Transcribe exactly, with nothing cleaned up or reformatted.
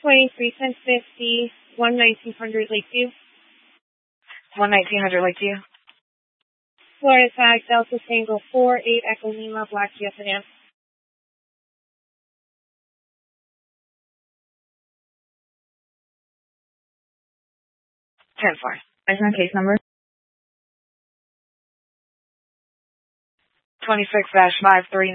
twenty-three ten fifty, one nineteen hundred Lakeview. one nineteen hundred Lakeview. Florida tag Delta Tango four eight Echo Lima Black G F N M. ten four. License case number? twenty-six dash five three.